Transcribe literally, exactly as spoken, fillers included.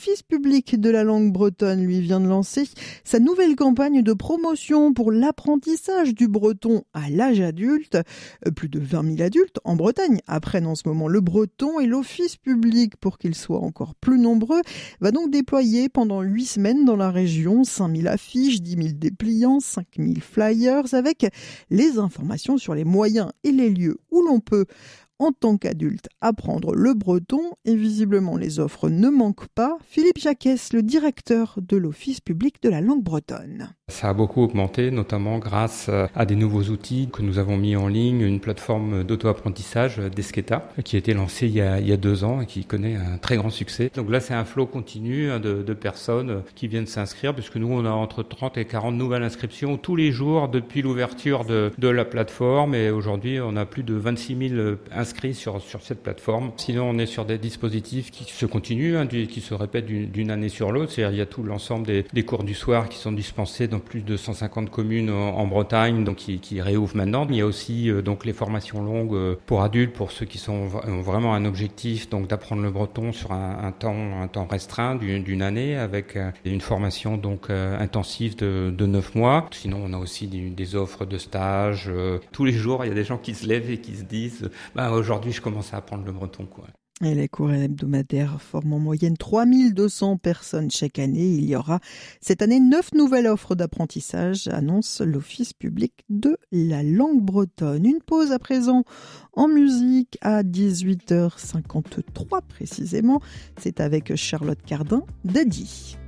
L'Office public de la langue bretonne, lui, vient de lancer sa nouvelle campagne de promotion pour l'apprentissage du breton à l'âge adulte. Plus de vingt mille adultes en Bretagne apprennent en ce moment le breton et l'Office public, pour qu'il soit encore plus nombreux, va donc déployer pendant huit semaines dans la région cinq mille affiches, dix mille dépliants, cinq mille flyers avec les informations sur les moyens et les lieux où l'on peut, en tant qu'adulte, apprendre le breton, et visiblement les offres ne manquent pas. Philippe Jacquès, le directeur de l'Office public de la langue bretonne. Ça a beaucoup augmenté, notamment grâce à des nouveaux outils que nous avons mis en ligne, une plateforme d'auto-apprentissage, Desqueta, qui a été lancée il y a, il y a deux ans et qui connaît un très grand succès. Donc là, c'est un flot continu de, de personnes qui viennent s'inscrire, puisque nous, on a entre trente et quarante nouvelles inscriptions tous les jours depuis l'ouverture de, de la plateforme, et aujourd'hui, on a plus de vingt-six mille inscrits sur, sur cette plateforme. Sinon, on est sur des dispositifs qui se continuent, hein, qui se répètent d'une, d'une année sur l'autre. C'est-à-dire, il y a tout l'ensemble des, des cours du soir qui sont dispensés dans plus de cent cinquante communes en, en Bretagne, donc qui, qui réouvrent maintenant. Il y a aussi euh, donc les formations longues euh, pour adultes, pour ceux qui sont ont vraiment un objectif, donc d'apprendre le breton sur un, un temps un temps restreint d'une, d'une année, avec euh, une formation donc euh, intensive de, de neuf mois. Sinon, on a aussi des, des offres de stage. Euh, tous les jours, il y a des gens qui se lèvent et qui se disent bah, aujourd'hui, je commence à apprendre le breton, quoi. Et les cours hebdomadaires forment en moyenne trois mille deux cents personnes chaque année. Il y aura cette année neuf nouvelles offres d'apprentissage, annonce l'Office public de la langue bretonne. Une pause à présent en musique à dix-huit heures cinquante-trois précisément. C'est avec Charlotte Cardin, Daddy.